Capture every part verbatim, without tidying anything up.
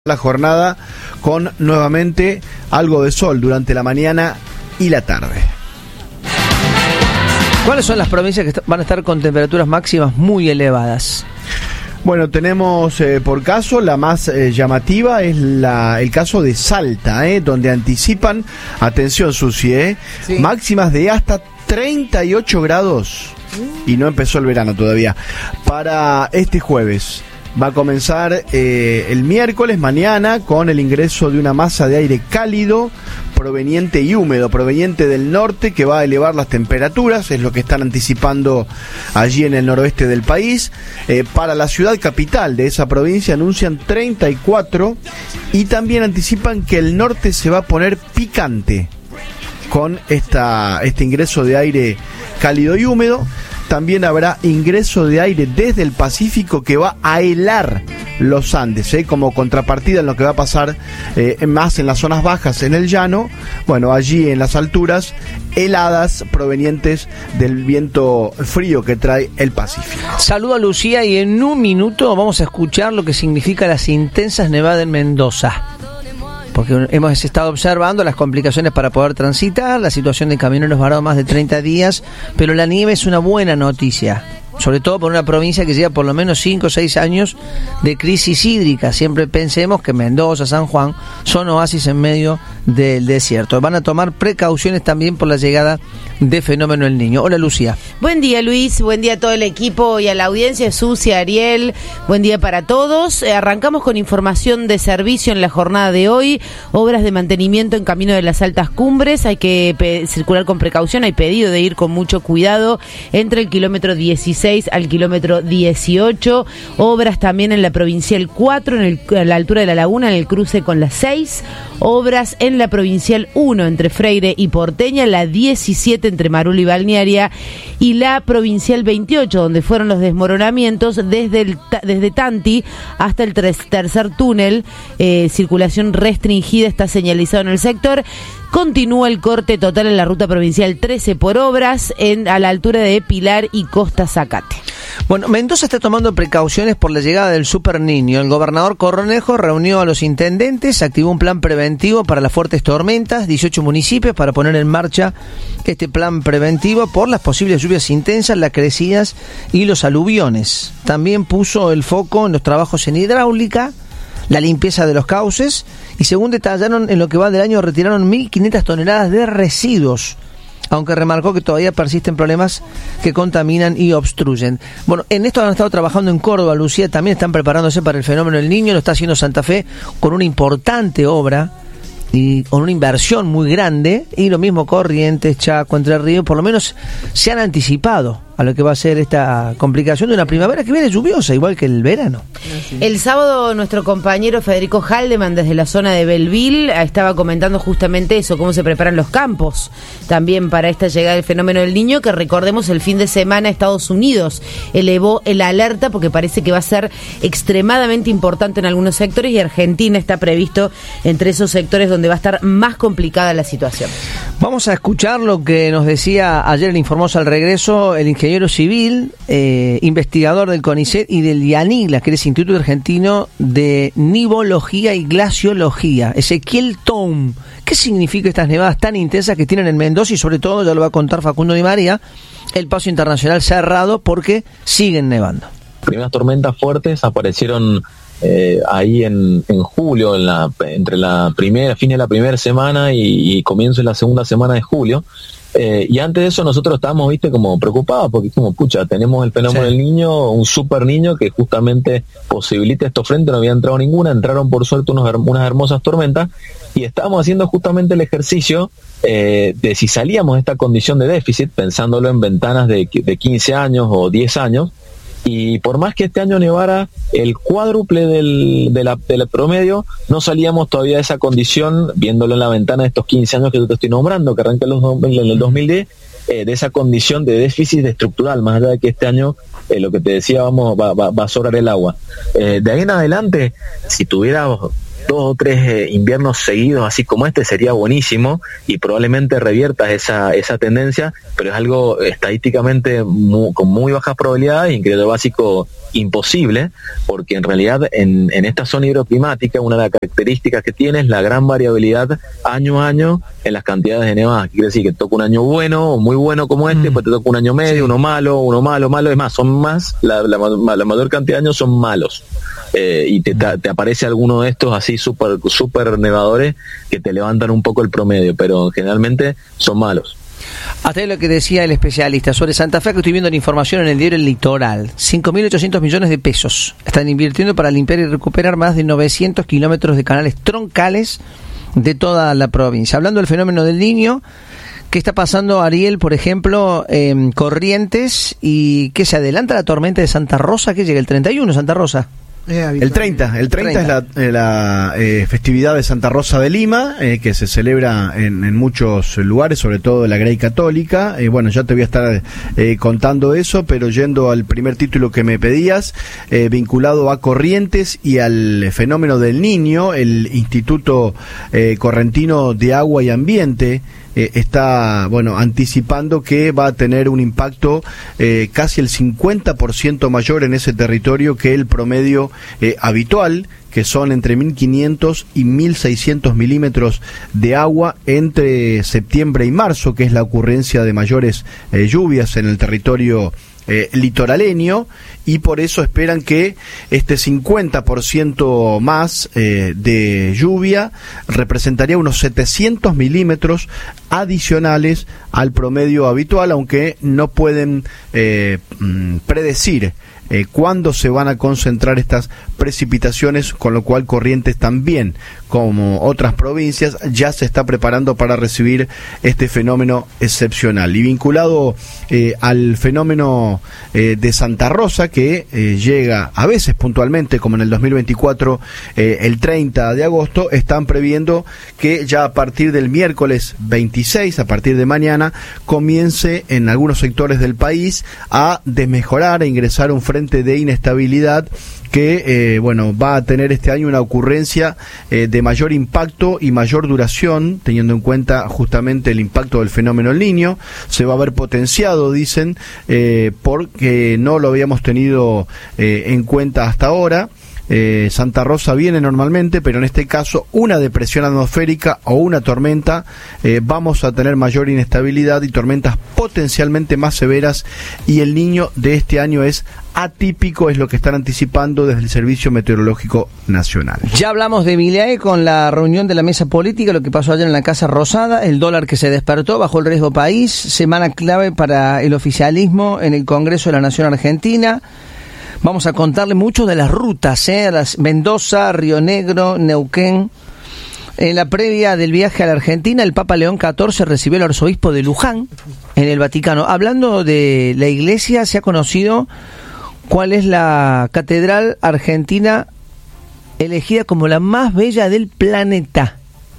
La jornada con nuevamente algo de sol durante la mañana y la tarde. ¿Cuáles son las provincias que van a estar con temperaturas máximas muy elevadas? Bueno, tenemos eh, por caso, la más eh, llamativa es la, el caso de Salta, eh, donde anticipan, atención Susi, eh, ¿Sí? máximas de hasta treinta y ocho grados, y no empezó el verano todavía, para este jueves. Va a comenzar eh, el miércoles, mañana, con el ingreso de una masa de aire cálido, proveniente y húmedo, proveniente del norte, que va a elevar las temperaturas, es lo que están anticipando allí en el noroeste del país. Eh, para la ciudad capital de esa provincia anuncian treinta y cuatro, y también anticipan que el norte se va a poner picante con esta, este ingreso de aire cálido y húmedo. También habrá ingreso de aire desde el Pacífico que va a helar los Andes, ¿eh? como contrapartida en lo que va a pasar eh, más en las zonas bajas, en el llano. Bueno, allí en las alturas, heladas provenientes del viento frío que trae el Pacífico. Saludo a Lucía y en un minuto vamos a escuchar lo que significa las intensas nevadas en Mendoza. Porque hemos estado observando las complicaciones para poder transitar, la situación de camioneros varados más de treinta días, pero la nieve es una buena noticia, sobre todo por una provincia que lleva por lo menos cinco o seis años de crisis hídrica. Siempre pensemos que Mendoza, San Juan son oasis en medio del desierto. Van a tomar precauciones también por la llegada de fenómeno El Niño. Hola, Lucía. Buen día, Luis, buen día a todo el equipo y a la audiencia, Susi, Ariel, buen día para todos. Eh, arrancamos con información de servicio en la jornada de hoy, obras de mantenimiento en camino de las altas cumbres, hay que pe- circular con precaución, hay pedido de ir con mucho cuidado entre el kilómetro dieciséis al kilómetro dieciocho, obras también en la provincial cuatro, en, el, en la altura de la laguna, en el cruce con la seis, obras en la provincial uno, entre Freire y Porteña, la diecisiete entre Marul y Balnearia, y la provincial veintiocho, donde fueron los desmoronamientos desde, el, desde Tanti hasta el tres, tercer túnel, eh, circulación restringida está señalizado en el sector. Continúa el corte total en la ruta provincial trece por obras en, a la altura de Pilar y Costa Zacate. Bueno, Mendoza está tomando precauciones por la llegada del Super Niño. El gobernador Cornejo reunió a los intendentes, activó un plan preventivo para las fuertes tormentas, dieciocho municipios para poner en marcha este plan preventivo por las posibles lluvias intensas, las crecidas y los aluviones. También puso el foco en los trabajos en hidráulica, la limpieza de los cauces, y según detallaron, en lo que va del año retiraron mil quinientas toneladas de residuos, aunque remarcó que todavía persisten problemas que contaminan y obstruyen. Bueno, en esto han estado trabajando en Córdoba, Lucía, también están preparándose para el fenómeno El Niño, lo está haciendo Santa Fe con una importante obra y con una inversión muy grande, y lo mismo Corrientes, Chaco, Entre Ríos, por lo menos se han anticipado a lo que va a ser esta complicación de una primavera que viene lluviosa, igual que el verano. El sábado nuestro compañero Federico Haldeman desde la zona de Belleville estaba comentando justamente eso, cómo se preparan los campos también para esta llegada del fenómeno del Niño, que recordemos el fin de semana Estados Unidos elevó el alerta porque parece que va a ser extremadamente importante en algunos sectores, y Argentina está previsto entre esos sectores donde va a estar más complicada la situación. Vamos a escuchar lo que nos decía ayer en Informós al regreso el ingeniero civil, eh, investigador del CONICET y del IANIGLA, que es Instituto Argentino de Nivología y Glaciología, Ezequiel Toum. ¿Qué significa estas nevadas tan intensas que tienen en Mendoza? Y sobre todo, ya lo va a contar Facundo Di María, el paso internacional cerrado porque siguen nevando. Primeras tormentas fuertes aparecieron eh, ahí en, en julio, en la, entre la primera, fin de la primera semana y, y comienzo de la segunda semana de julio. Eh, y antes de eso nosotros estábamos, viste, como preocupados, porque como, pucha, tenemos el fenómeno sí. del Niño, un super niño que justamente posibilita estos frentes, no había entrado ninguna, entraron por suerte unos, unas hermosas tormentas, y estábamos haciendo justamente el ejercicio eh, de si salíamos de esta condición de déficit, pensándolo en ventanas de, de quince años o diez años, y por más que este año nevara el cuádruple del, de la, del promedio, no salíamos todavía de esa condición, viéndolo en la ventana de estos quince años que yo te estoy nombrando, que arranca en, los, en el dos mil diez, eh, de esa condición de déficit estructural, más allá de que este año, eh, lo que te decía, vamos va, va, va a sobrar el agua. Eh, de ahí en adelante, si tuviera dos o tres eh, inviernos seguidos así como este sería buenísimo y probablemente reviertas esa esa tendencia, pero es algo estadísticamente muy, con muy bajas probabilidades y en crédito básico imposible, porque en realidad en, en esta zona hidroclimática una de las características que tiene es la gran variabilidad año a año en las cantidades de nevadas. Quiere decir que toca un año bueno o muy bueno como este, mm. pues te toca un año medio, sí. uno malo, uno malo, malo, es más, son más, la, la, la mayor cantidad de años son malos. Eh, y te, te aparece alguno de estos así súper super nevadores que te levantan un poco el promedio, pero generalmente son malos. Hasta lo que decía el especialista sobre Santa Fe, que estoy viendo la información en el diario El Litoral, cinco mil ochocientos millones de pesos están invirtiendo para limpiar y recuperar más de novecientos kilómetros de canales troncales de toda la provincia. Hablando del fenómeno del Niño, ¿qué está pasando, Ariel, por ejemplo, en Corrientes, y que se adelanta la tormenta de Santa Rosa, que llega el treinta y uno, Santa Rosa? El treinta, el treinta, treinta. Es la, la eh, festividad de Santa Rosa de Lima, eh, que se celebra en, en muchos lugares, sobre todo en la Grey Católica. Eh, bueno, ya te voy a estar eh, contando eso, pero yendo al primer título que me pedías, eh, vinculado a Corrientes y al fenómeno del Niño, el Instituto eh, Correntino de Agua y Ambiente Eh, está, bueno, anticipando que va a tener un impacto eh, casi el cincuenta por ciento mayor en ese territorio que el promedio eh, habitual, que son entre mil quinientos y mil seiscientos milímetros de agua entre septiembre y marzo, que es la ocurrencia de mayores eh, lluvias en el territorio Eh, litoraleño, y por eso esperan que este cincuenta por ciento más eh, de lluvia representaría unos setecientos milímetros adicionales al promedio habitual, aunque no pueden eh, predecir Eh, cuándo se van a concentrar estas precipitaciones, con lo cual Corrientes también, como otras provincias, ya se está preparando para recibir este fenómeno excepcional. Y vinculado eh, al fenómeno eh, de Santa Rosa, que eh, llega a veces puntualmente, como en el dos mil veinticuatro, eh, el treinta de agosto, están previendo que ya a partir del miércoles veintiséis, a partir de mañana, comience en algunos sectores del país a desmejorar, a ingresar un frente de inestabilidad que eh, bueno, va a tener este año una ocurrencia eh, de mayor impacto y mayor duración, teniendo en cuenta justamente el impacto del fenómeno El Niño. Se va a ver potenciado, dicen, eh, porque no lo habíamos tenido eh, en cuenta hasta ahora. Eh, Santa Rosa viene normalmente, pero en este caso una depresión atmosférica o una tormenta, eh, vamos a tener mayor inestabilidad y tormentas potencialmente más severas, y El Niño de este año es atípico, es lo que están anticipando desde el Servicio Meteorológico Nacional. Ya hablamos de Milae con la reunión de la mesa política, lo que pasó ayer en la Casa Rosada, el dólar que se despertó bajo el riesgo país, semana clave para el oficialismo en el Congreso de la Nación Argentina. Vamos a contarle mucho de las rutas, ¿eh? Las Mendoza, Río Negro, Neuquén. En la previa del viaje a la Argentina, el Papa León catorce recibió al arzobispo de Luján, en el Vaticano. Hablando de la iglesia, se ha conocido cuál es la catedral argentina elegida como la más bella del planeta.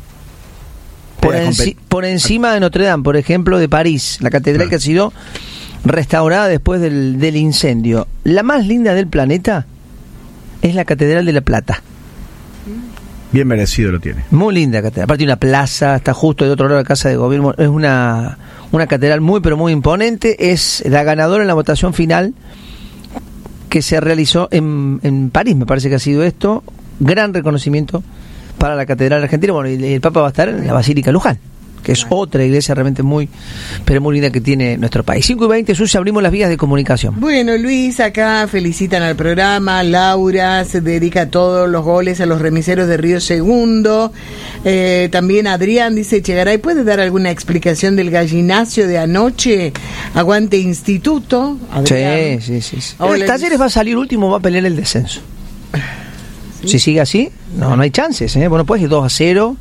Por, enci- por encima de Notre Dame, por ejemplo, de París, la catedral que ha sido restaurada después del, del incendio. La más linda del planeta es la Catedral de La Plata. Bien merecido lo tiene. Muy linda catedral. Aparte una plaza, está justo de otro lado de la Casa de Gobierno. Es una, una catedral muy pero muy imponente. Es la ganadora en la votación final que se realizó en, en París, me parece que ha sido esto. Gran reconocimiento para la Catedral Argentina. Bueno, y el Papa va a estar en la Basílica Luján, que es otra iglesia realmente muy, pero muy linda que tiene nuestro país. cinco y veinte, Susi, abrimos las vías de comunicación. Bueno, Luis, acá felicitan al programa. Laura se dedica a todos los goles a los remiseros de Río Segundo. Eh, también Adrián dice, Chegaray, ¿puede dar alguna explicación del gallinacio de anoche? Aguante Instituto. Adrián. Sí, sí, sí. sí. El Talleres va a salir último, va a pelear el descenso. ¿Sí? Si sigue así, no, no hay chances, ¿eh? Bueno, puedes ir dos a cero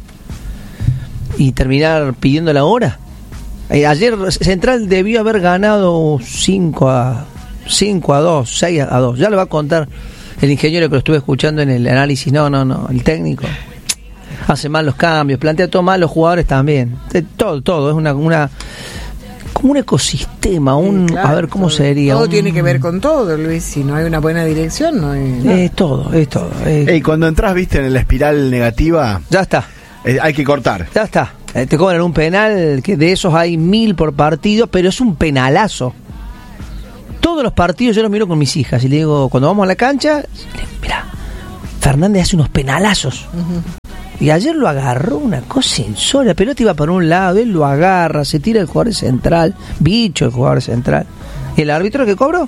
y terminar pidiendo la hora. Eh, ayer Central debió haber ganado cinco a dos, seis a dos. Ya lo va a contar el ingeniero que lo estuve escuchando en el análisis. No, no, no, el técnico hace mal los cambios, plantea todo mal, los jugadores también. Todo, todo, es una, una como un ecosistema, un Sí, claro, a ver cómo todo, sería. Todo un, tiene que ver con todo, Luis. Si no hay una buena dirección, no hay nada. Es todo, es todo. Es, Ey, cuando entras, viste, en la espiral negativa, ya está, eh, hay que cortar. ya está. Eh, te cobran un penal, que de esos hay mil por partido, pero es un penalazo. Todos los partidos yo los miro con mis hijas y le digo, cuando vamos a la cancha, le digo, mirá, Fernández hace unos penalazos. Uh-huh. Y ayer lo agarró una cosa insólita, la pelota iba para un lado, él lo agarra, se tira el jugador central, bicho el jugador central. ¿Y el árbitro que cobró?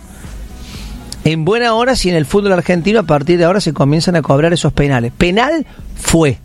En buena hora, si en el fútbol argentino a partir de ahora se comienzan a cobrar esos penales. Penal fue.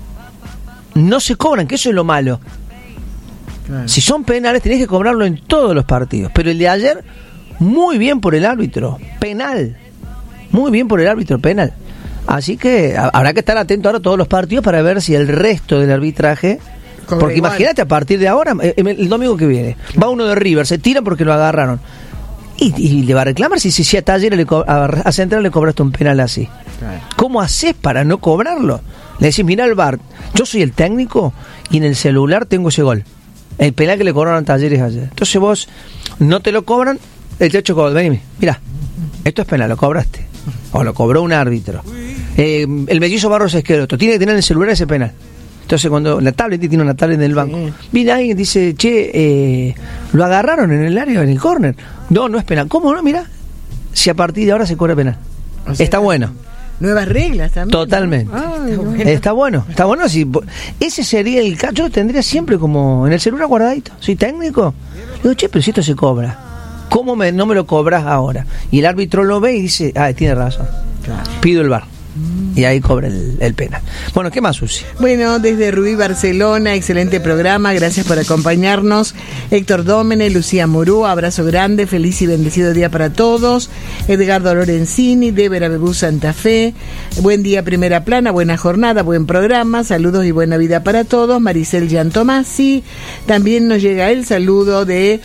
No se cobran, que eso es lo malo. Claro. Si son penales tenés que cobrarlo en todos los partidos. Pero el de ayer, muy bien por el árbitro, penal. Muy bien por el árbitro, penal. Así que habrá que estar atento ahora a todos los partidos para ver si el resto del arbitraje... Cobra porque igual. Imagínate, a partir de ahora, el domingo que viene, va uno de River, se tira porque lo agarraron. Y, y le va a reclamar si, si, si a Talleres, le co- a, a Central le cobraste un penal así. Claro. ¿Cómo haces para no cobrarlo? Le decís, mirá el V A R, yo soy el técnico y en el celular tengo ese gol. El penal que le cobraron a Talleres ayer. Entonces vos no te lo cobran, el techo gol, vení, mirá, esto es penal, lo cobraste. O lo cobró un árbitro. Eh, el mellizo Barros Esqueloto tiene que tener en el celular ese penal. Entonces cuando la tablet tiene una tablet en el banco, sí. Viene alguien y dice, che, eh, lo agarraron en el área, en el córner. No, no es penal. ¿Cómo no? Mirá, si a partir de ahora se cobra penal. O sea, está bueno. Nuevas reglas también. Totalmente. Ay, está, bueno. bueno. está bueno. Está bueno. Si, ese sería el caso. Yo lo tendría siempre como en el celular guardadito. Soy técnico. Digo, che, pero si esto se cobra, ¿cómo me, no me lo cobras ahora? Y el árbitro lo ve y dice, ah, tiene razón. Claro. Pido el V A R. Y ahí cobra el, el penal. Bueno, ¿qué más, Susi? Bueno, desde Rubí, Barcelona, excelente programa, gracias por acompañarnos. Héctor Dómene, Lucía Murú, abrazo grande, feliz y bendecido día para todos. Edgardo Lorenzini, de Verabebú, Santa Fe, buen día, primera plana, buena jornada, buen programa, saludos y buena vida para todos. Maricel Giantomasi, también nos llega el saludo de...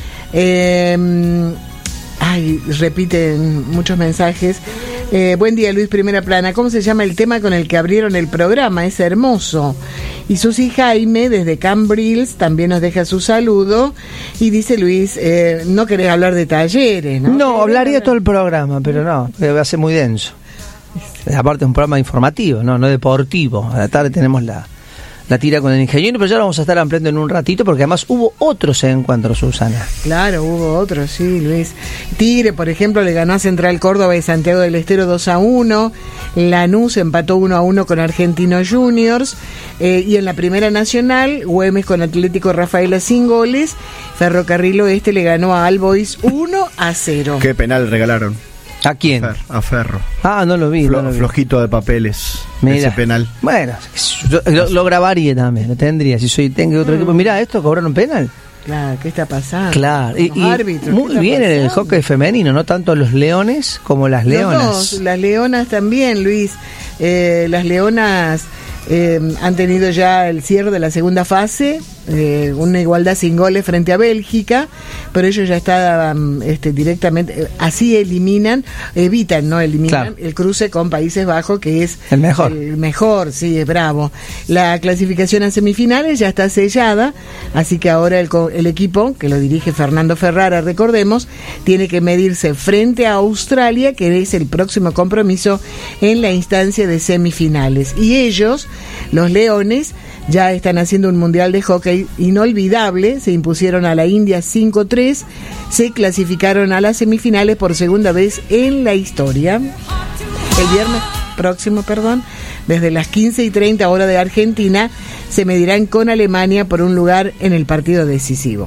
Eh, ay, repiten muchos mensajes. Eh, buen día, Luis, primera plana. ¿Cómo se llama el tema con el que abrieron el programa? Es hermoso. Y Susi Jaime, desde Cambrils, también nos deja su saludo. Y dice Luis, eh, no querés hablar de Talleres, ¿no? No, hablaría todo el programa, pero no, va a ser muy denso. Aparte es un programa informativo, no, no deportivo. A la tarde tenemos la... la tira con el ingeniero, pero ya lo vamos a estar ampliando en un ratito porque además hubo otros encuentros, Susana. Claro, hubo otros, sí, Luis. Tigre, por ejemplo, le ganó a Central Córdoba y Santiago del Estero dos a uno. Lanús empató uno a uno con Argentinos Juniors. Eh, y en la Primera Nacional, Güemes con Atlético Rafaela sin goles. Ferrocarril Oeste le ganó a All Boys uno a cero. ¿Qué penal regalaron? ¿A quién? A Ferro. A Ferro. Ah, no lo vi. Flo, no lo vi. Flojito de papeles. Mira, ese penal. Bueno, yo, lo, lo grabaría también, lo tendría. Si soy tengo otro mm. equipo, mirá, esto cobraron penal. Claro, ¿qué está pasando? Claro, y, y árbitros, muy bien pasando? En el hockey femenino, no tanto los leones como las leonas. Los dos, las leonas también, Luis. Eh, las leonas eh, han tenido ya el cierre de la segunda fase, eh, una igualdad sin goles frente a Bélgica, pero ellos ya estaban este, directamente, así eliminan, evitan, no eliminan, claro, el cruce con Países Bajos, que es el mejor. El mejor, sí, es bravo. La clasificación a semifinales ya está sellada, así que ahora el, el equipo, que lo dirige Fernando Ferrara, recordemos, tiene que medirse frente a Australia, que es el próximo compromiso en la instancia de semifinales. Y ellos, los leones, ya están haciendo un mundial de hockey inolvidable, se impusieron a la India cinco tres, se clasificaron a las semifinales por segunda vez en la historia. El viernes próximo, perdón, desde las quince y treinta hora de Argentina, se medirán con Alemania por un lugar en el partido decisivo.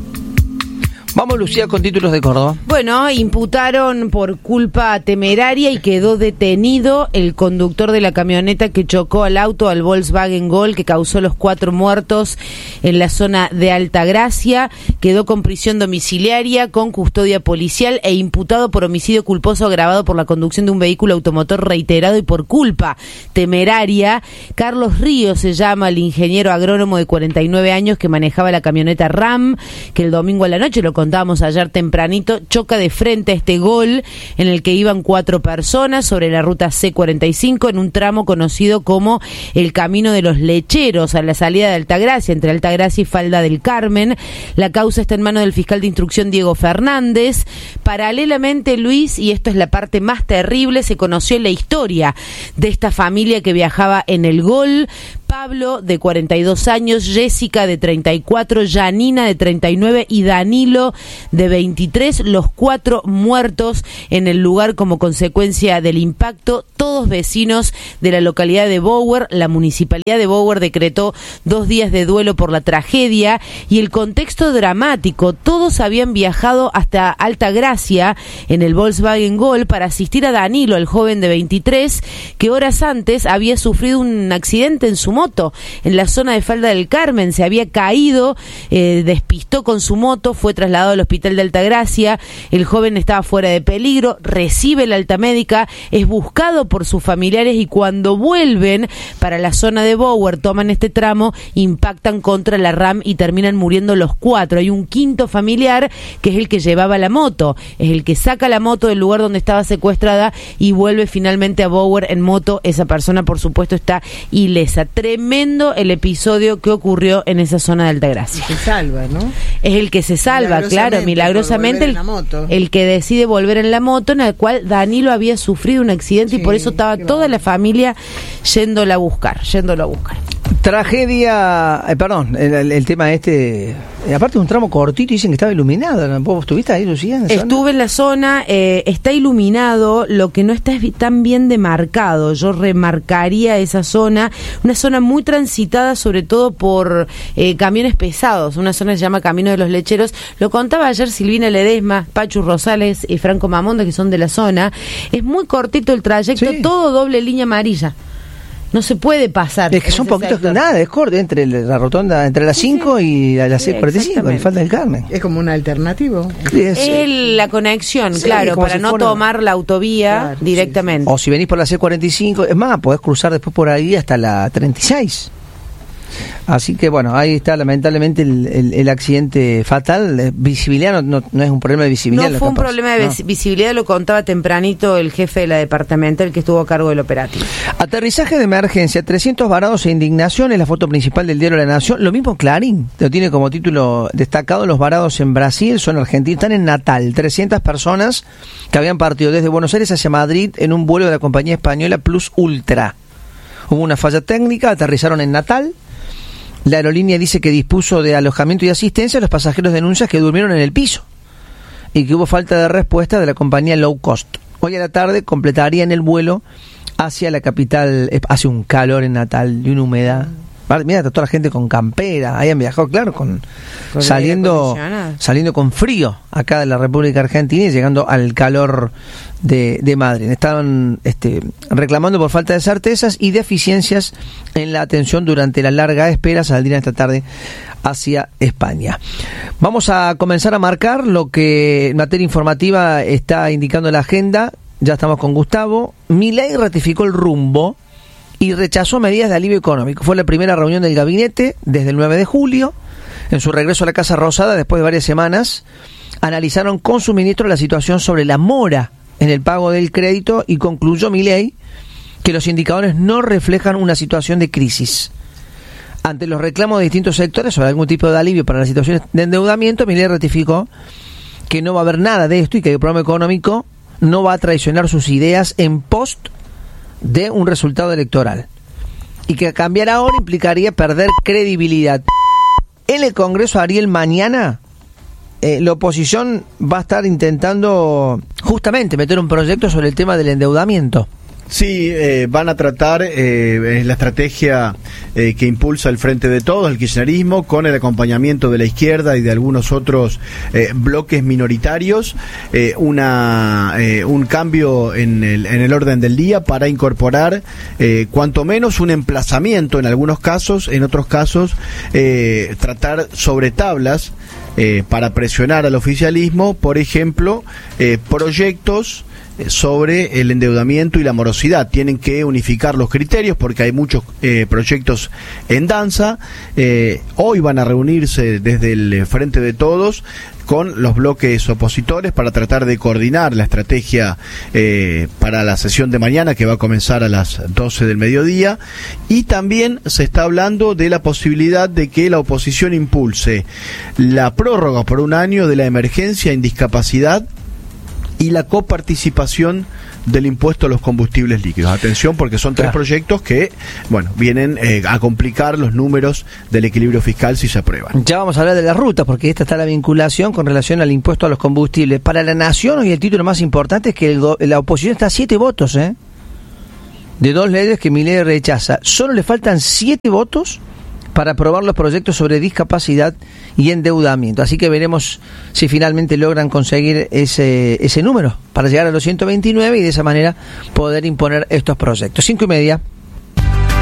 Vamos, Lucía, con títulos de Córdoba. Bueno, imputaron por culpa temeraria y quedó detenido el conductor de la camioneta que chocó al auto, al Volkswagen Gol, que causó los cuatro muertos en la zona de Altagracia. Quedó con prisión domiciliaria, con custodia policial e imputado por homicidio culposo agravado por la conducción de un vehículo automotor reiterado y por culpa temeraria. Carlos Ríos se llama el ingeniero agrónomo de cuarenta y nueve años que manejaba la camioneta RAM, que el domingo a la noche lo contábamos ayer tempranito, choca de frente a este Gol en el que iban cuatro personas sobre la ruta C cuarenta y cinco en un tramo conocido como el Camino de los Lecheros, a la salida de Altagracia, entre Altagracia y Falda del Carmen. La causa está en manos del fiscal de instrucción Diego Fernández. Paralelamente, Luis, y esto es la parte más terrible, se conoció la historia de esta familia que viajaba en el Gol. Pablo, de cuarenta y dos años, Jessica, de treinta y cuatro, Janina, de treinta y nueve y Danilo, de veintitrés, los cuatro muertos en el lugar como consecuencia del impacto, todos vecinos de la localidad de Bower. La municipalidad de Bower decretó dos días de duelo por la tragedia y el contexto dramático. Todos habían viajado hasta Altagracia en el Volkswagen Gol para asistir a Danilo, el joven de veintitrés, que horas antes había sufrido un accidente en su moto en la zona de Falda del Carmen. Se había caído, eh, despistó con su moto, fue trasladado al hospital de Altagracia. El joven estaba fuera de peligro, recibe la alta médica, es buscado por sus familiares y cuando vuelven para la zona de Bower, toman este tramo, impactan contra la RAM y terminan muriendo los cuatro. Hay un quinto familiar que es el que llevaba la moto, es el que saca la moto del lugar donde estaba secuestrada y vuelve finalmente a Bower en moto. Esa persona, por supuesto, está ilesa. Tremendo el episodio que ocurrió en esa zona de Altagracia. Se salva, ¿no? Es el que se salva, claro, milagrosamente el, el que decide volver en la moto, en el cual Danilo había sufrido un accidente, sí, y por eso estaba toda va. la familia yéndola a buscar, yéndolo a buscar. Tragedia, eh, perdón, el, el, el tema este, eh, aparte de un tramo cortito, dicen que estaba iluminado, ¿no? ¿Vos estuviste ahí, Lucía? En Estuve zona? en la zona, eh, está iluminado, lo que no está es tan bien demarcado. Yo remarcaría esa zona, una zona muy transitada, sobre todo por eh, camiones pesados, una zona que se llama Camino de los Lecheros. Lo contaba ayer Silvina Ledesma, Pachu Rosales y Franco Mamonda, que son de la zona. Es muy cortito el trayecto, sí, todo doble línea amarilla. No se puede pasar. Es que son poquitos, nada, es corto, entre la rotonda, entre las cinco sí, sí. y la, la C cuarenta y cinco, el Falda del Carmen. Es como un alternativo. Sí, es, es la conexión, sí, claro, para si no fuera... tomar la autovía claro, directamente. Sí, sí. O si venís por la C cuarenta y cinco, es más, podés cruzar después por ahí hasta la treinta y seis. Así que bueno, ahí está lamentablemente el, el, el accidente fatal. Visibilidad no, no, no es un problema de visibilidad. No fue un capaz. problema de no. visibilidad, lo contaba tempranito el jefe de la departamental que estuvo a cargo del operativo. Aterrizaje de emergencia, trescientos varados e indignación, es la foto principal del diario La Nación. Lo mismo Clarín, lo tiene como título destacado: los varados en Brasil son argentinos, están en Natal. trescientas personas que habían partido desde Buenos Aires hacia Madrid en un vuelo de la compañía española Plus Ultra. Hubo una falla técnica, aterrizaron en Natal. La aerolínea dice que dispuso de alojamiento y asistencia. Los pasajeros denuncian que durmieron en el piso y que hubo falta de respuesta de la compañía low cost. Hoy a la tarde completarían el vuelo hacia la capital. Hace un calor en Natal y una humedad. Mira, toda la gente con campera, hayan viajado, claro, con, con saliendo saliendo con frío acá de la República Argentina y llegando al calor de, de Madrid. Estaban este, reclamando por falta de certezas y deficiencias en la atención durante la larga espera. Saldrían esta tarde hacia España. Vamos a comenzar a marcar lo que en materia informativa está indicando la agenda. Ya estamos con Gustavo. Milei ratificó el rumbo y rechazó medidas de alivio económico. Fue la primera reunión del gabinete desde el nueve de julio. En su regreso a la Casa Rosada, después de varias semanas, analizaron con su ministro la situación sobre la mora en el pago del crédito y concluyó Milei que los indicadores no reflejan una situación de crisis. Ante los reclamos de distintos sectores sobre algún tipo de alivio para las situaciones de endeudamiento, Milei ratificó que no va a haber nada de esto y que el programa económico no va a traicionar sus ideas en post de un resultado electoral, y que cambiar ahora implicaría perder credibilidad. En el Congreso, Ariel, mañana eh, la oposición va a estar intentando justamente meter un proyecto sobre el tema del endeudamiento. Sí, eh, van a tratar eh, la estrategia eh, que impulsa el Frente de Todos, el kirchnerismo, con el acompañamiento de la izquierda y de algunos otros eh, bloques minoritarios, eh, una eh, un cambio en el, en el orden del día para incorporar eh, cuanto menos un emplazamiento en algunos casos, en otros casos eh, tratar sobre tablas eh, para presionar al oficialismo, por ejemplo, eh, proyectos sobre el endeudamiento y la morosidad. Tienen que unificar los criterios porque hay muchos eh, proyectos en danza. Eh, hoy van a reunirse desde el Frente de Todos con los bloques opositores para tratar de coordinar la estrategia eh, para la sesión de mañana, que va a comenzar a las doce del mediodía, y también se está hablando de la posibilidad de que la oposición impulse la prórroga por un año de la emergencia en discapacidad y la coparticipación del impuesto a los combustibles líquidos. Atención, porque son tres claro. proyectos que, bueno, vienen eh, a complicar los números del equilibrio fiscal si se aprueban. Ya vamos a hablar de la ruta, porque esta está la vinculación con relación al impuesto a los combustibles. Para la Nación, hoy el título más importante es que el, la oposición está a siete votos, ¿eh? De dos leyes que Milei rechaza. Solo le faltan siete votos para aprobar los proyectos sobre discapacidad y endeudamiento. Así que veremos si finalmente logran conseguir ese, ese número para llegar a los ciento veintinueve y de esa manera poder imponer estos proyectos. Cinco y media.